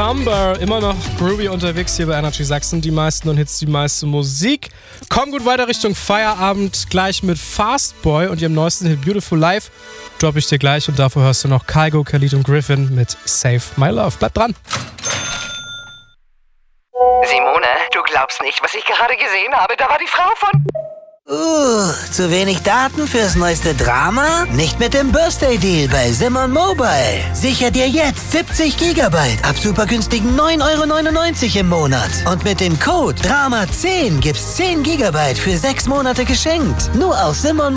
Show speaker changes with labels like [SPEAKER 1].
[SPEAKER 1] Summer. Immer noch groovy unterwegs hier bei Energy Sachsen. Die meisten und Hits, die meiste Musik. Komm gut weiter Richtung Feierabend. Gleich mit Fastboy und ihrem neuesten Hit Beautiful Life. Droppe ich dir gleich und davor hörst du noch Kygo, Khalid und Griffin mit Save My Love. Bleib dran.
[SPEAKER 2] Simone, du glaubst nicht, was ich gerade gesehen habe. Da war die Frau von...
[SPEAKER 3] Zu wenig Daten fürs neueste Drama? Nicht mit dem Birthday Deal bei Simon Mobile. Sicher dir jetzt 70 GB ab super günstigen 9,99 € im Monat. Und mit dem Code DRAMA10 gibt's 10 GB für 6 Monate geschenkt. Nur auf Simon